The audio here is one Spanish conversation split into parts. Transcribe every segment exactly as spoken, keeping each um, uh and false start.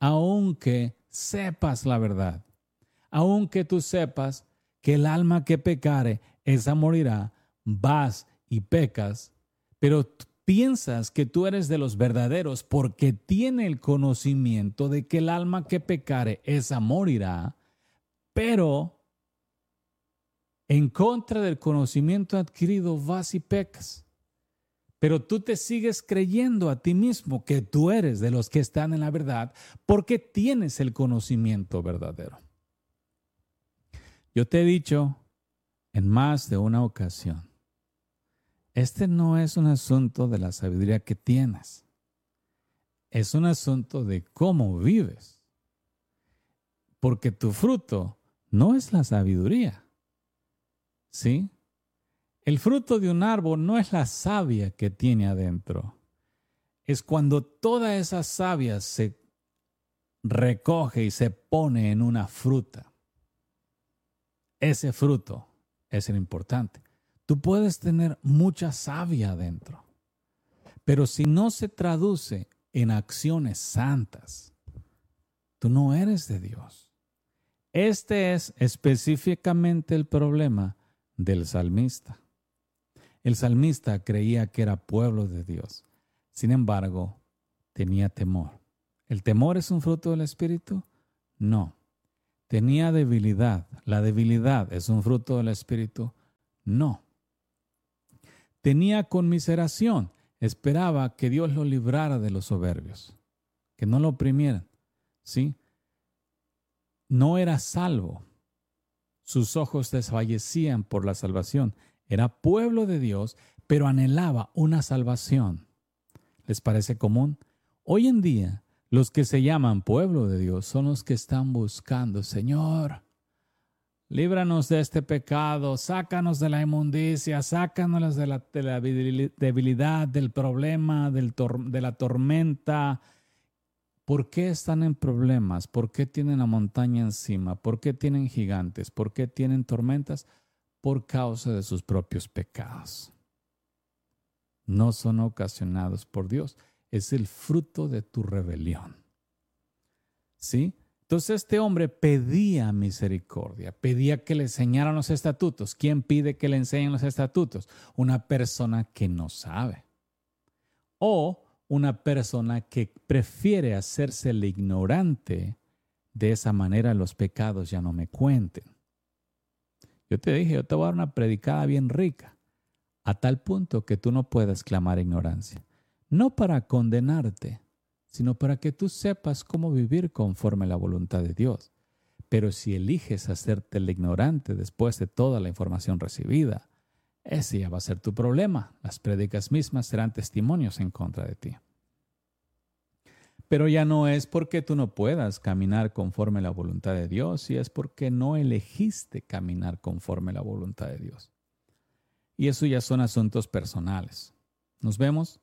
aunque sepas la verdad, aunque tú sepas que el alma que pecare, esa morirá, vas y pecas, pero piensas que tú eres de los verdaderos porque tiene el conocimiento de que el alma que pecare, esa morirá, pero en contra del conocimiento adquirido vas y pecas. Pero tú te sigues creyendo a ti mismo que tú eres de los que están en la verdad porque tienes el conocimiento verdadero. Yo te he dicho en más de una ocasión, este no es un asunto de la sabiduría que tienes. Es un asunto de cómo vives. Porque tu fruto no es la sabiduría. ¿Sí? El fruto de un árbol no es la savia que tiene adentro. Es cuando toda esa savia se recoge y se pone en una fruta. Ese fruto es el importante. Tú puedes tener mucha savia adentro, pero si no se traduce en acciones santas, tú no eres de Dios. Este es específicamente el problema del salmista. El salmista creía que era pueblo de Dios. Sin embargo, tenía temor. ¿El temor es un fruto del Espíritu? No. ¿Tenía debilidad? ¿La debilidad es un fruto del Espíritu? No. Tenía conmiseración. Esperaba que Dios lo librara de los soberbios, que no lo oprimieran. ¿Sí? No era salvo. Sus ojos desfallecían por la salvación. Era pueblo de Dios, pero anhelaba una salvación. ¿Les parece común? Hoy en día, los que se llaman pueblo de Dios son los que están buscando, Señor, líbranos de este pecado, sácanos de la inmundicia, sácanos de la, de la debilidad, del problema, del tor- de la tormenta. ¿Por qué están en problemas? ¿Por qué tienen la montaña encima? ¿Por qué tienen gigantes? ¿Por qué tienen tormentas? Por causa de sus propios pecados. No son ocasionados por Dios. Es el fruto de tu rebelión. ¿Sí? Entonces este hombre pedía misericordia, pedía que le enseñaran los estatutos. ¿Quién pide que le enseñen los estatutos? Una persona que no sabe. O una persona que prefiere hacerse el ignorante. De esa manera los pecados ya no me cuenten. Yo te dije, yo te voy a dar una predicada bien rica, a tal punto que tú no puedas clamar ignorancia. No para condenarte, sino para que tú sepas cómo vivir conforme a la voluntad de Dios. Pero si eliges hacerte el ignorante después de toda la información recibida, ese ya va a ser tu problema. Las prédicas mismas serán testimonios en contra de ti. Pero ya no es porque tú no puedas caminar conforme a la voluntad de Dios, y es porque no elegiste caminar conforme a la voluntad de Dios. Y eso ya son asuntos personales. ¿Nos vemos?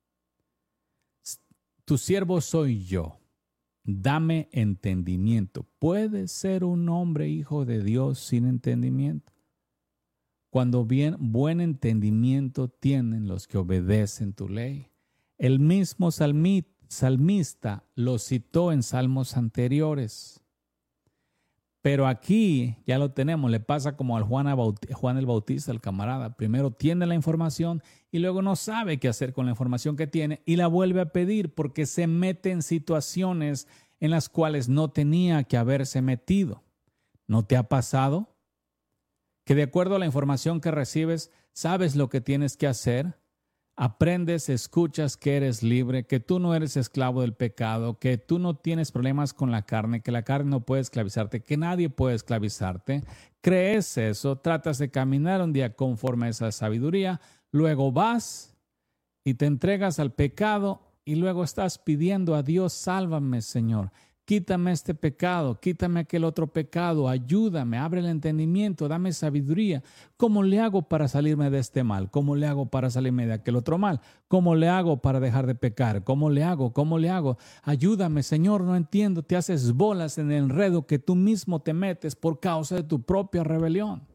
Tu siervo soy yo. Dame entendimiento. ¿Puede ser un hombre hijo de Dios sin entendimiento? Cuando bien buen entendimiento tienen los que obedecen tu ley. El mismo salmista salmista lo citó en salmos anteriores. Pero aquí ya lo tenemos, le pasa como al Juan, Juan el Bautista, el camarada. Primero tiene la información y luego no sabe qué hacer con la información que tiene y la vuelve a pedir porque se mete en situaciones en las cuales no tenía que haberse metido. ¿No te ha pasado? Que de acuerdo a la información que recibes, sabes lo que tienes que hacer. Aprendes, escuchas que eres libre, que tú no eres esclavo del pecado, que tú no tienes problemas con la carne, que la carne no puede esclavizarte, que nadie puede esclavizarte. Crees eso, tratas de caminar un día conforme a esa sabiduría, luego vas y te entregas al pecado y luego estás pidiendo a Dios, sálvame, Señor. Quítame este pecado, quítame aquel otro pecado, ayúdame, abre el entendimiento, dame sabiduría. ¿Cómo le hago para salirme de este mal? ¿Cómo le hago para salirme de aquel otro mal? ¿Cómo le hago para dejar de pecar? ¿Cómo le hago? ¿Cómo le hago? Ayúdame, Señor, no entiendo. Te haces bolas en el enredo que tú mismo te metes por causa de tu propia rebelión.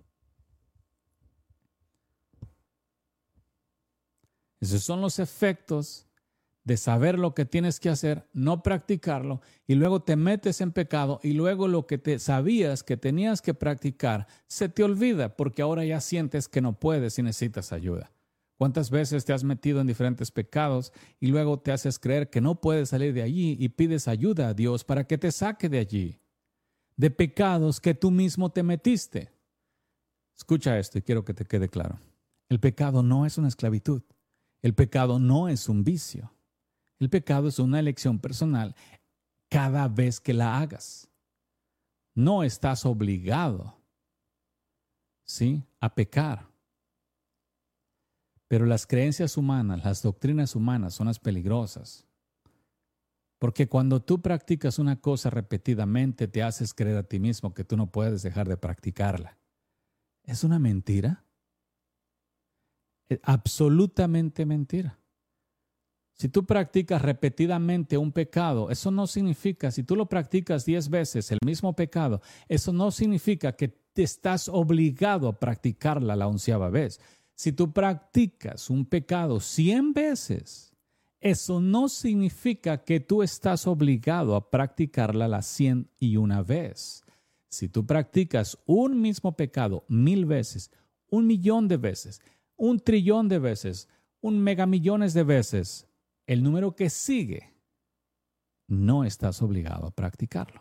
Esos son los efectos de saber lo que tienes que hacer, no practicarlo, y luego te metes en pecado, y luego lo que te sabías que tenías que practicar se te olvida porque ahora ya sientes que no puedes y necesitas ayuda. ¿Cuántas veces te has metido en diferentes pecados y luego te haces creer que no puedes salir de allí y pides ayuda a Dios para que te saque de allí, de pecados que tú mismo te metiste? Escucha esto y quiero que te quede claro. El pecado no es una esclavitud. El pecado no es un vicio. El pecado es una elección personal cada vez que la hagas. No estás obligado, ¿sí?, a pecar. Pero las creencias humanas, las doctrinas humanas son las peligrosas. Porque cuando tú practicas una cosa repetidamente, te haces creer a ti mismo que tú no puedes dejar de practicarla. ¿Es una mentira? Es absolutamente mentira. Si tú practicas repetidamente un pecado, eso no significa, si tú lo practicas diez veces, el mismo pecado, eso no significa que te estás obligado a practicarla la onceava vez. Si tú practicas un pecado cien veces, eso no significa que tú estás obligado a practicarla la cien y una vez. Si tú practicas un mismo pecado mil veces, un millón de veces, un trillón de veces, un megamillones de veces, el número que sigue, no estás obligado a practicarlo.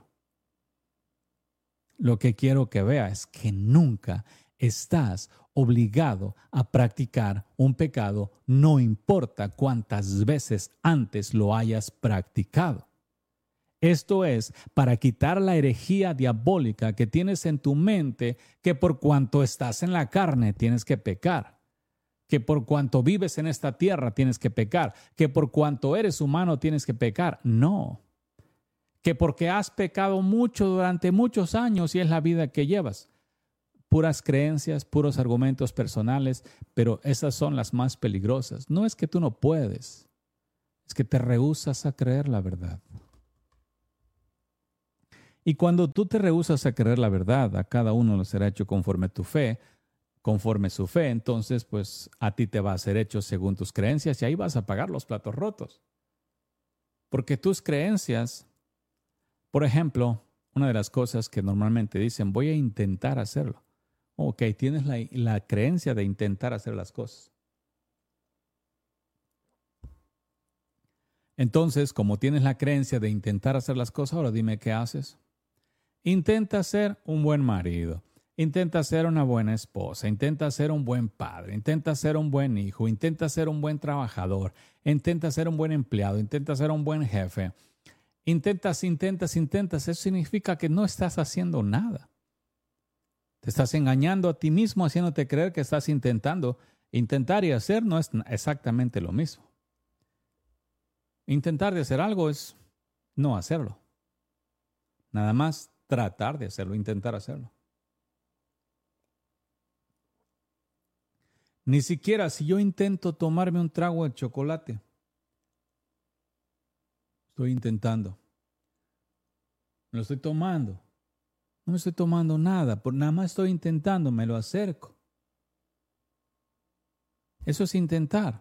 Lo que quiero que veas es que nunca estás obligado a practicar un pecado, no importa cuántas veces antes lo hayas practicado. Esto es para quitar la herejía diabólica que tienes en tu mente, que por cuanto estás en la carne tienes que pecar, que por cuanto vives en esta tierra tienes que pecar, que por cuanto eres humano tienes que pecar. No, que porque has pecado mucho durante muchos años y es la vida que llevas. Puras creencias, puros argumentos personales, pero esas son las más peligrosas. No es que tú no puedes, es que te rehusas a creer la verdad. Y cuando tú te rehusas a creer la verdad, a cada uno lo será hecho conforme tu fe, conforme su fe, entonces pues a ti te va a ser hecho según tus creencias y ahí vas a pagar los platos rotos. Porque tus creencias, por ejemplo, una de las cosas que normalmente dicen, voy a intentar hacerlo. Ok, tienes la, la creencia de intentar hacer las cosas. Entonces, como tienes la creencia de intentar hacer las cosas, ahora dime qué haces. Intenta ser un buen marido, intenta ser una buena esposa, intenta ser un buen padre, intenta ser un buen hijo, intenta ser un buen trabajador, intenta ser un buen empleado, intenta ser un buen jefe. Intentas, intentas, intentas. Eso significa que no estás haciendo nada. Te estás engañando a ti mismo, haciéndote creer que estás intentando. Intentar y hacer no es exactamente lo mismo. Intentar de hacer algo es no hacerlo. Nada más tratar de hacerlo, intentar hacerlo. Ni siquiera si yo intento tomarme un trago de chocolate, estoy intentando. Me lo estoy tomando. No me estoy tomando nada, por nada más estoy intentando, me lo acerco. Eso es intentar.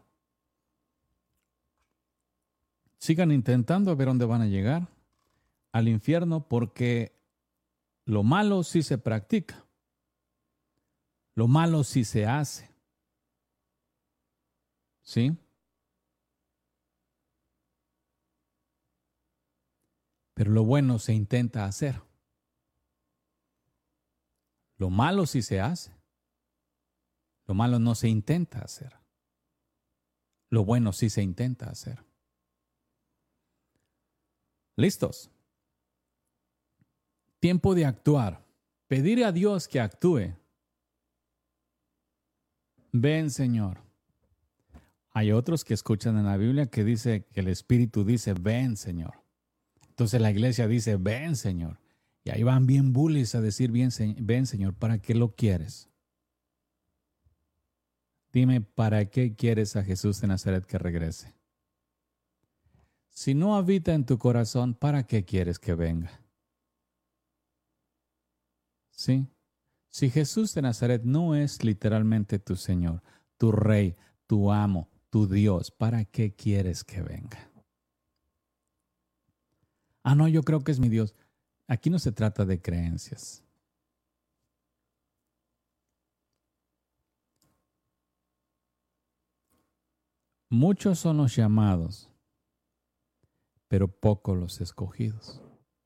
Sigan intentando a ver dónde van a llegar. Al infierno, porque lo malo sí se practica. Lo malo sí se hace. ¿Sí? Pero lo bueno se intenta hacer. Lo malo sí se hace. Lo malo no se intenta hacer. Lo bueno sí se intenta hacer. ¿Listos? Tiempo de actuar. Pedir a Dios que actúe. Ven, Señor. Hay otros que escuchan en la Biblia que dice que el Espíritu dice, ven, Señor. Entonces la iglesia dice, ven, Señor. Y ahí van bien bullies a decir, bien, ven, Señor, ¿para qué lo quieres? Dime, ¿para qué quieres a Jesús de Nazaret que regrese? Si no habita en tu corazón, ¿para qué quieres que venga? ¿Sí? Si Jesús de Nazaret no es literalmente tu Señor, tu Rey, tu amo, tu Dios, ¿para qué quieres que venga? Ah, no, yo creo que es mi Dios. Aquí no se trata de creencias. Muchos son los llamados, pero pocos los escogidos.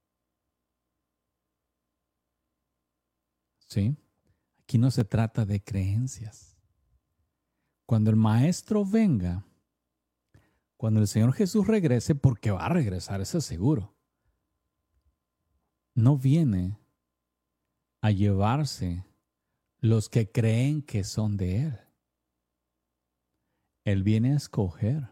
¿Sí? Aquí no se trata de creencias. Cuando el Maestro venga, cuando el Señor Jesús regrese, porque va a regresar, eso es seguro, no viene a llevarse los que creen que son de Él. Él viene a escoger.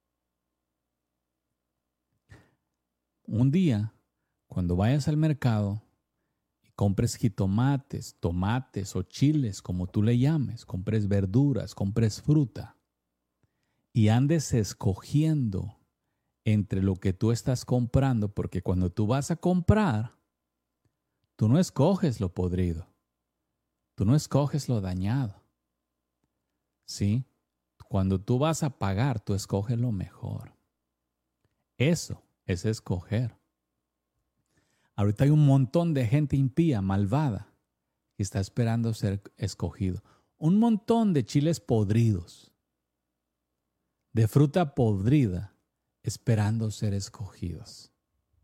Un día, cuando vayas al mercado y compres jitomates, tomates o chiles, como tú le llames, compres verduras, compres fruta, y andes escogiendo entre lo que tú estás comprando, porque cuando tú vas a comprar, tú no escoges lo podrido, tú no escoges lo dañado. ¿Sí? Cuando tú vas a pagar, tú escoges lo mejor. Eso es escoger. Ahorita hay un montón de gente impía, malvada, que está esperando ser escogido. Un montón de chiles podridos, de fruta podrida, esperando ser escogidos.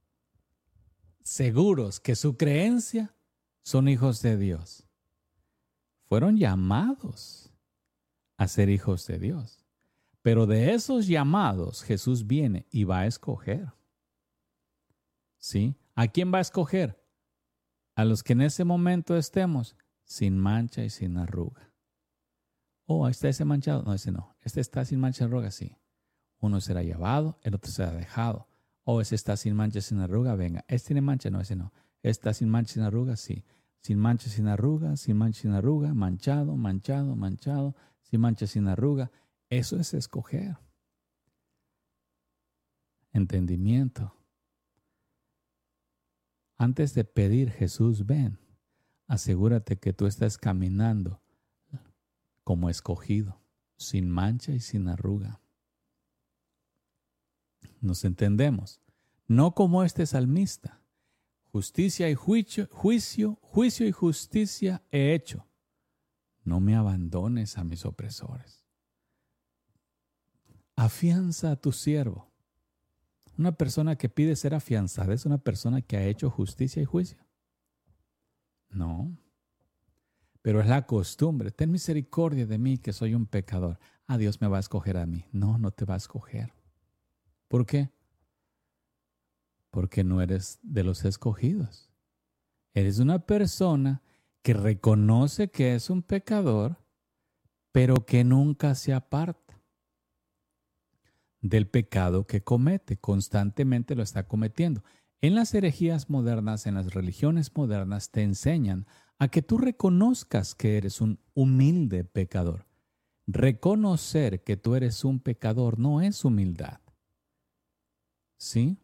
Seguros que su creencia son hijos de Dios. Fueron llamados a ser hijos de Dios. Pero de esos llamados Jesús viene y va a escoger. ¿Sí? ¿A quién va a escoger? A los que en ese momento estemos sin mancha y sin arruga. Oh, ¿está ese manchado? No, ese no. Este está sin mancha y arruga, sí. Uno será llevado, el otro será dejado. Oh, ese está sin mancha y sin arruga, venga. ¿Este tiene mancha? No, ese no. ¿Está sin mancha y sin arruga? Sí. Sin mancha y sin arruga, sin mancha y sin arruga, manchado, manchado, manchado, sin mancha, sin arruga. Eso es escoger. Entendimiento. Antes de pedir, Jesús, ven, asegúrate que tú estás caminando como escogido, sin mancha y sin arruga. Nos entendemos. No como este salmista. Justicia y juicio, juicio, juicio y justicia he hecho. No me abandones a mis opresores. Afianza a tu siervo. Una persona que pide ser afianzada es una persona que ha hecho justicia y juicio. No. Pero es la costumbre. Ten misericordia de mí que soy un pecador. Ah, Dios me va a escoger a mí. No, no te va a escoger. ¿Por qué? Porque no eres de los escogidos. Eres una persona que reconoce que es un pecador, pero que nunca se aparta del pecado que comete. Constantemente lo está cometiendo. En las herejías modernas, en las religiones modernas, te enseñan a que tú reconozcas que eres un humilde pecador. Reconocer que tú eres un pecador no es humildad. ¿Sí?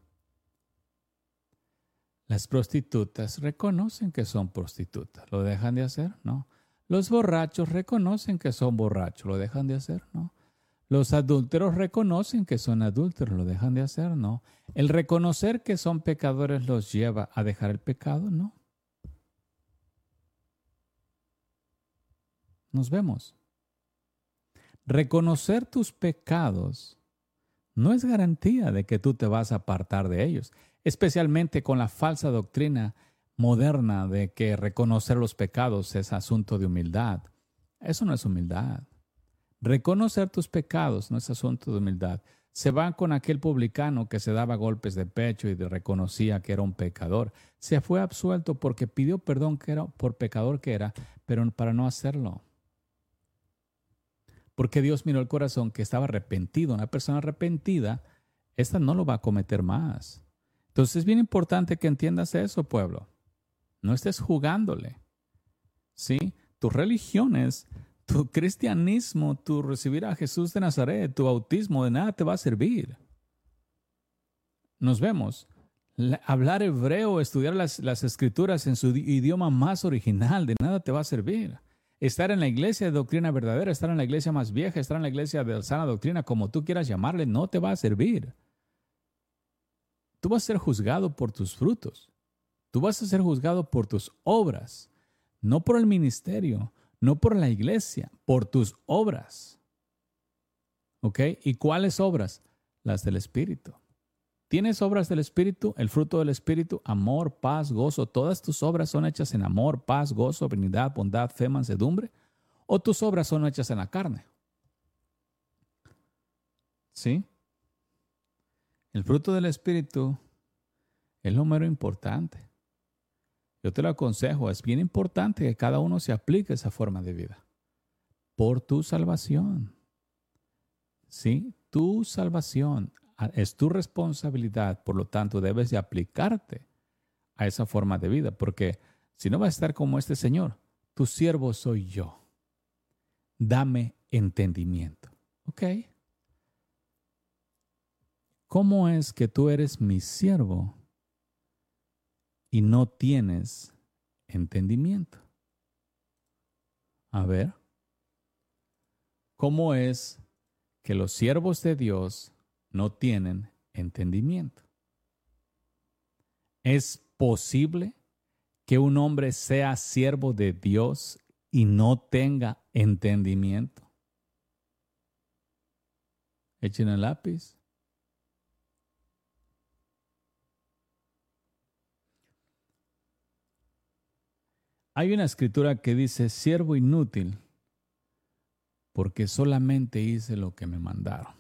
Las prostitutas reconocen que son prostitutas. ¿Lo dejan de hacer? No. Los borrachos reconocen que son borrachos. ¿Lo dejan de hacer? No. Los adúlteros reconocen que son adúlteros. ¿Lo dejan de hacer? No. El reconocer que son pecadores los lleva a dejar el pecado. No. Nos vemos. Reconocer tus pecados no es garantía de que tú te vas a apartar de ellos, especialmente con la falsa doctrina moderna de que reconocer los pecados es asunto de humildad. Eso no es humildad. Reconocer tus pecados no es asunto de humildad. Se van con aquel publicano que se daba golpes de pecho y reconocía que era un pecador. Se fue absuelto porque pidió perdón que era, por pecador que era, pero para no hacerlo. Porque Dios miró el corazón que estaba arrepentido. Una persona arrepentida, esta no lo va a cometer más. Entonces es bien importante que entiendas eso, pueblo. No estés jugándole. ¿Sí? Tus religiones, tu cristianismo, tu recibir a Jesús de Nazaret, tu bautismo, de nada te va a servir. Nos vemos. La, hablar hebreo, estudiar las, las escrituras en su idioma más original, de nada te va a servir. Estar en la iglesia de doctrina verdadera, estar en la iglesia más vieja, estar en la iglesia de sana doctrina, como tú quieras llamarle, no te va a servir. tú vas a ser juzgado por tus frutos. Tú vas a ser juzgado por tus obras, no por el ministerio, no por la iglesia, por tus obras. ¿Ok? ¿Y cuáles obras? Las del Espíritu. ¿Tienes obras del Espíritu? El fruto del Espíritu, amor, paz, gozo. ¿Todas tus obras son hechas en amor, paz, gozo, benignidad, bondad, fe, mansedumbre? ¿O tus obras son hechas en la carne? ¿Sí? El fruto del Espíritu es lo mero importante. Yo te lo aconsejo, es bien importante que cada uno se aplique esa forma de vida. Por tu salvación. ¿Sí? Tu salvación es tu responsabilidad, por lo tanto debes de aplicarte a esa forma de vida, porque si no vas a estar como este Señor, tu siervo soy yo. Dame entendimiento. ¿Ok? ¿Cómo es que tú eres mi siervo y no tienes entendimiento? A ver, ¿cómo es que los siervos de Dios no tienen entendimiento? ¿Es posible que un hombre sea siervo de Dios y no tenga entendimiento? Echen el lápiz. Hay una escritura que dice, siervo inútil, porque solamente hice lo que me mandaron.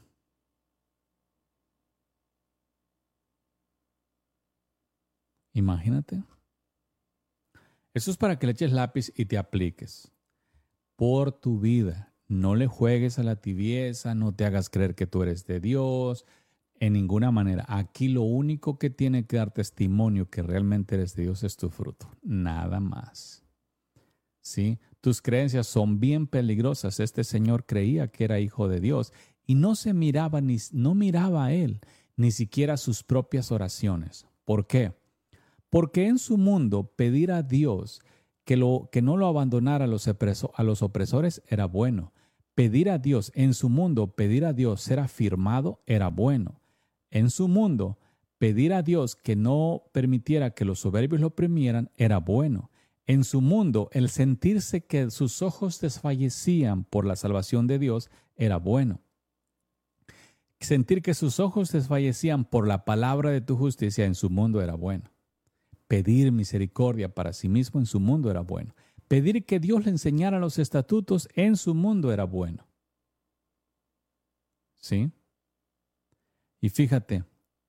Imagínate. Eso es para que le eches lápiz y te apliques. Por tu vida. No le juegues a la tibieza, no te hagas creer que tú eres de Dios, en ninguna manera. Aquí lo único que tiene que dar testimonio que realmente eres de Dios es tu fruto. Nada más. ¿Sí? Tus creencias son bien peligrosas. Este señor creía que era hijo de Dios y no se miraba, ni, no miraba a él, ni siquiera sus propias oraciones. ¿Por qué? Porque en su mundo pedir a Dios que, lo, que no lo abandonara a los, opreso, a los opresores era bueno. Pedir a Dios, en su mundo, pedir a Dios ser afirmado era bueno. En su mundo, pedir a Dios que no permitiera que los soberbios lo oprimieran era bueno. En su mundo, el sentirse que sus ojos desfallecían por la salvación de Dios era bueno. Sentir que sus ojos desfallecían por la palabra de tu justicia en su mundo era bueno. Pedir misericordia para sí mismo en su mundo era bueno. Pedir que Dios le enseñara los estatutos en su mundo era bueno. ¿Sí? Y fíjate,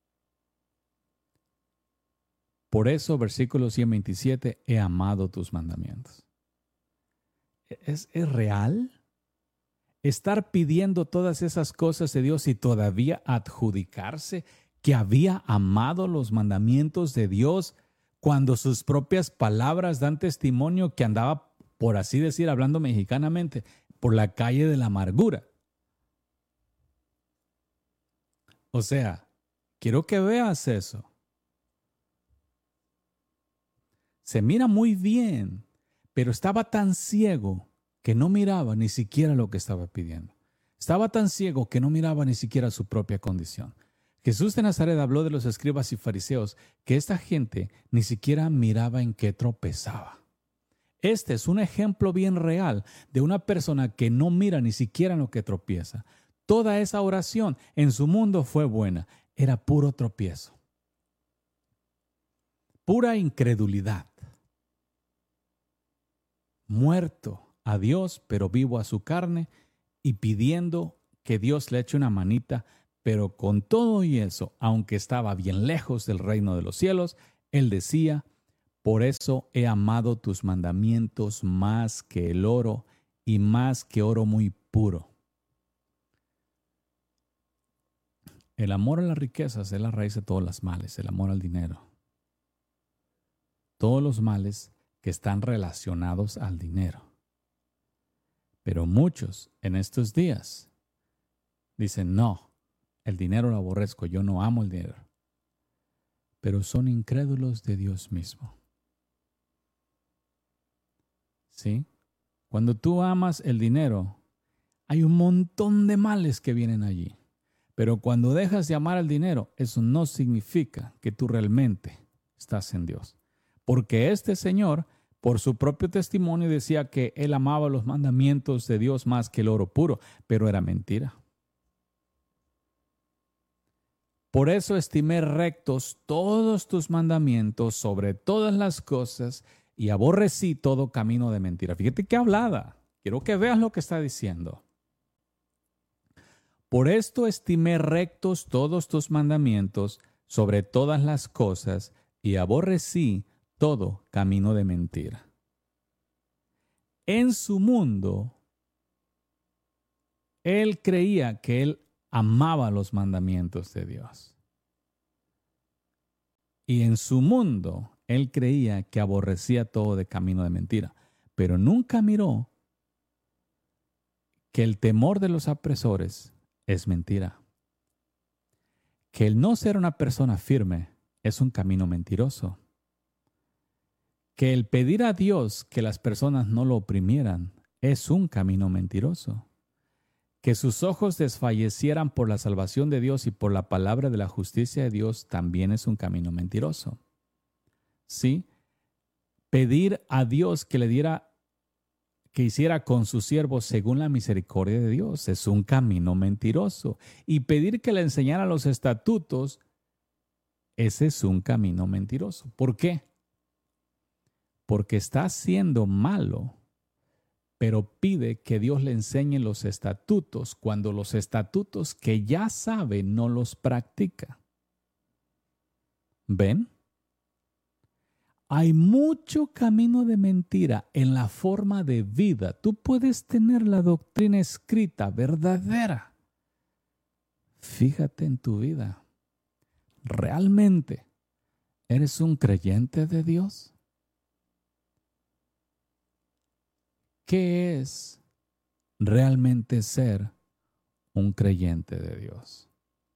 por eso, versículo ciento veintisiete, he amado tus mandamientos. ¿Es, es real? Estar pidiendo todas esas cosas de Dios y todavía adjudicarse que había amado los mandamientos de Dios cuando sus propias palabras dan testimonio que andaba, por así decir, hablando mexicanamente, por la calle de la amargura. O sea, quiero que veas eso. Se mira muy bien, pero estaba tan ciego que no miraba ni siquiera lo que estaba pidiendo. Estaba tan ciego que no miraba ni siquiera su propia condición. Jesús de Nazaret habló de los escribas y fariseos que esta gente ni siquiera miraba en qué tropezaba. Este es un ejemplo bien real de una persona que no mira ni siquiera en lo que tropieza. Toda esa oración en su mundo fue buena, era puro tropiezo. Pura incredulidad. Muerto a Dios, pero vivo a su carne y pidiendo que Dios le eche una manita, pero con todo y eso, aunque estaba bien lejos del reino de los cielos, él decía, por eso he amado tus mandamientos más que el oro y más que oro muy puro. El amor a las riquezas es la raíz de todos los males, el amor al dinero. Todos los males que están relacionados al dinero. Pero muchos en estos días dicen, no, el dinero lo aborrezco, yo no amo el dinero. Pero son incrédulos de Dios mismo. ¿Sí? Cuando tú amas el dinero, hay un montón de males que vienen allí. Pero cuando dejas de amar al dinero, eso no significa que tú realmente estás en Dios. Porque este señor, por su propio testimonio, decía que él amaba los mandamientos de Dios más que el oro puro, pero era mentira. Por eso estimé rectos todos tus mandamientos sobre todas las cosas y aborrecí todo camino de mentira. Fíjate qué hablada. Quiero que veas lo que está diciendo. Por esto estimé rectos todos tus mandamientos sobre todas las cosas y aborrecí todo camino de mentira. En su mundo, él creía que él amaba los mandamientos de Dios. Y en su mundo, él creía que aborrecía todo de camino de mentira. Pero nunca miró que el temor de los opresores es mentira. Que el no ser una persona firme es un camino mentiroso. Que el pedir a Dios que las personas no lo oprimieran es un camino mentiroso. Que sus ojos desfallecieran por la salvación de Dios y por la palabra de la justicia de Dios también es un camino mentiroso. ¿Sí? Pedir a Dios que le diera, que hiciera con sus siervos según la misericordia de Dios es un camino mentiroso. Y pedir que le enseñara los estatutos, ese es un camino mentiroso. ¿Por qué? Porque está siendo malo, pero pide que Dios le enseñe los estatutos cuando los estatutos que ya sabe no los practica. ¿Ven? Hay mucho camino de mentira en la forma de vida. Tú puedes tener la doctrina escrita, verdadera. Fíjate en tu vida. ¿Realmente eres un creyente de Dios? ¿Qué es realmente ser un creyente de Dios?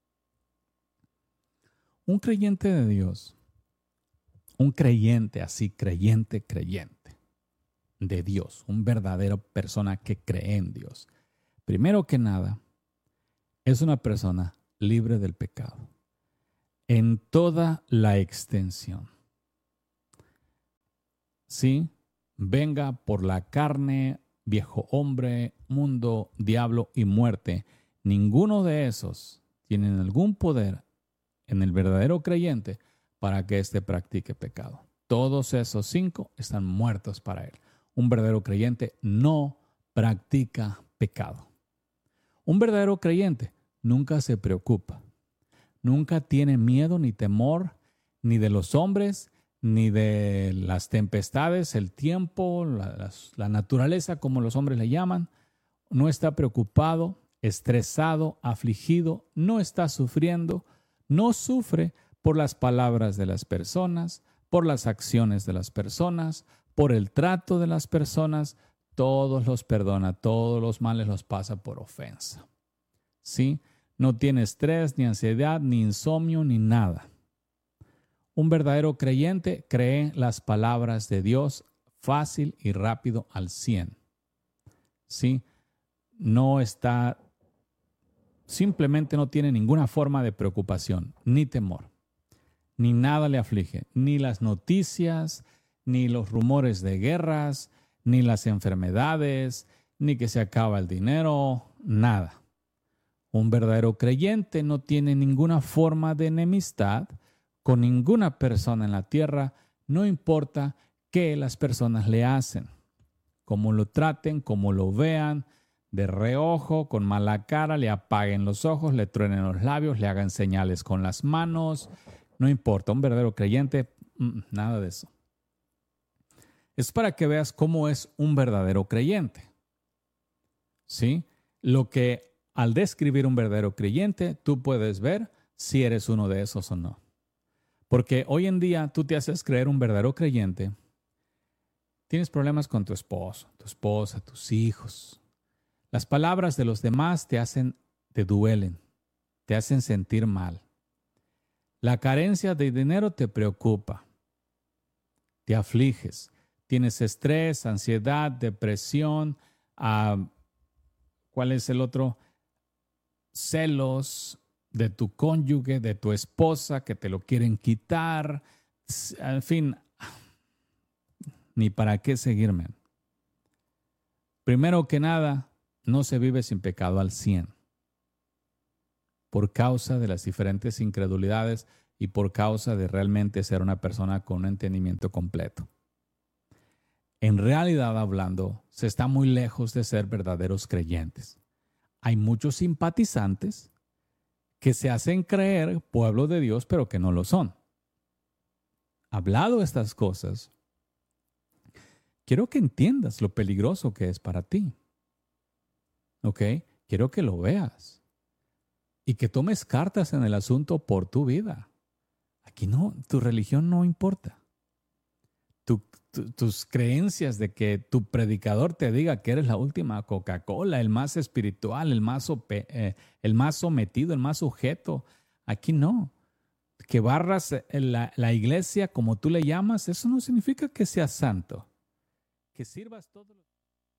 Un creyente de Dios, un creyente así, creyente, creyente de Dios, un verdadero persona que cree en Dios. Primero que nada, es una persona libre del pecado en toda la extensión. ¿Sí? Venga por la carne, viejo hombre, mundo, diablo y muerte. Ninguno de esos tienen algún poder en el verdadero creyente para que éste practique pecado. Todos esos cinco están muertos para él. Un verdadero creyente no practica pecado. Un verdadero creyente nunca se preocupa. Nunca tiene miedo ni temor ni de los hombres, ni de las tempestades, el tiempo, la, la, la naturaleza, como los hombres le llaman. No está preocupado, estresado, afligido, no está sufriendo, no sufre por las palabras de las personas, por las acciones de las personas, por el trato de las personas. Todos los perdona, todos los males los pasa por ofensa. ¿Sí? No tiene estrés, ni ansiedad, ni insomnio, ni nada. Un verdadero creyente cree las palabras de Dios fácil y rápido al cien. ¿Sí? No está, simplemente no tiene ninguna forma de preocupación, ni temor, ni nada le aflige, ni las noticias, ni los rumores de guerras, ni las enfermedades, ni que se acaba el dinero, nada. Un verdadero creyente no tiene ninguna forma de enemistad con ninguna persona en la tierra, no importa qué las personas le hacen, cómo lo traten, cómo lo vean, de reojo, con mala cara, le apaguen los ojos, le truenen los labios, le hagan señales con las manos. No importa, un verdadero creyente, nada de eso. Es para que veas cómo es un verdadero creyente. ¿Sí? Lo que al describir un verdadero creyente, tú puedes ver si eres uno de esos o no. Porque hoy en día tú te haces creer un verdadero creyente. Tienes problemas con tu esposo, tu esposa, tus hijos. Las palabras de los demás te hacen, te duelen, te hacen sentir mal. La carencia de dinero te preocupa, te afliges. Tienes estrés, ansiedad, depresión, uh, ¿cuál es el otro? Celos, de tu cónyuge, de tu esposa, que te lo quieren quitar. En fin, ni para qué seguirme. Primero que nada, no se vive sin pecado al cien. Por causa de las diferentes incredulidades y por causa de realmente ser una persona con un entendimiento completo. En realidad hablando, se está muy lejos de ser verdaderos creyentes. Hay muchos simpatizantes que se hacen creer pueblo de Dios, pero que no lo son. Hablado estas cosas, quiero que entiendas lo peligroso que es para ti. ¿Ok? Quiero que lo veas. Y que tomes cartas en el asunto por tu vida. Aquí no, tu religión no importa. Tu, tu, tus creencias de que tu predicador te diga que eres la última Coca-Cola, el más espiritual, el más, eh, el más sometido, el más sujeto. Aquí no. Que barras la, la iglesia como tú le llamas, eso no significa que seas santo. Que sirvas todos los...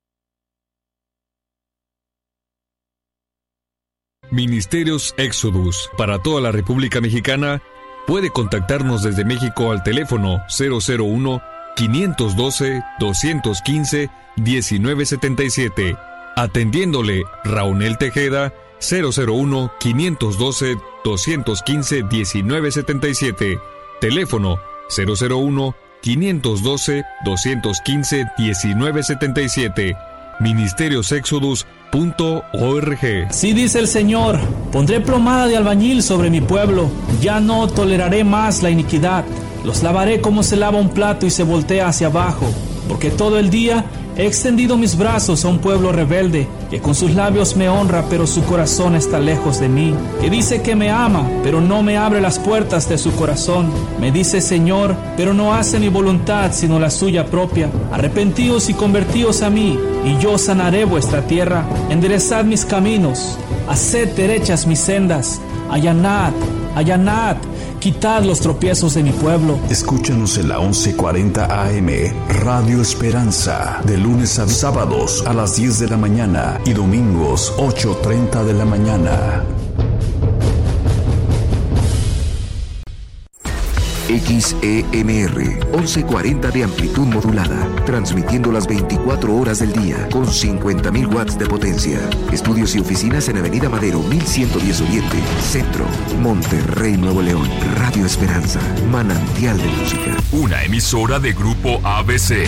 Ministerios Exodus para toda la República Mexicana. Puede contactarnos desde México al teléfono cero cero uno, quinientos doce, doscientos quince, diecinueve setenta y siete. Atendiéndole Raúl Tejeda, cero cero uno, quinientos doce, doscientos quince, diecinueve setenta y siete. Teléfono cero cero uno, quinientos doce, doscientos quince, diecinueve setenta y siete. Ministerios Exodus punto org. Así dice el Señor: pondré plomada de albañil sobre mi pueblo, ya no toleraré más la iniquidad. Los lavaré como se lava un plato y se voltea hacia abajo, porque todo el día he extendido mis brazos a un pueblo rebelde, que con sus labios me honra, pero su corazón está lejos de mí, que dice que me ama, pero no me abre las puertas de su corazón. Me dice Señor, pero no hace mi voluntad, sino la suya propia. Arrepentíos y convertíos a mí, y yo sanaré vuestra tierra. Enderezad mis caminos, haced derechas mis sendas, allanad, allanad, quitad los tropiezos de mi pueblo. Escúchanos en la once cuarenta A M, Radio Esperanza, de lunes a sábados a las diez de la mañana y domingos ocho treinta de la mañana. X E M R, once cuarenta de amplitud modulada, transmitiendo las veinticuatro horas del día con cincuenta mil watts de potencia. Estudios y oficinas en Avenida Madero mil ciento diez Oriente, Centro, Monterrey, Nuevo León. Radio Esperanza, manantial de música. Una emisora de Grupo A B C.